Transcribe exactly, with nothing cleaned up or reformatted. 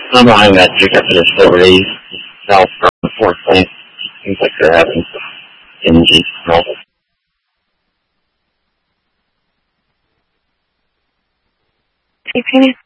I'm behind that pickup that is still raised. South from fourth lane. Seems like they're having some engine smell. Hey, Penny.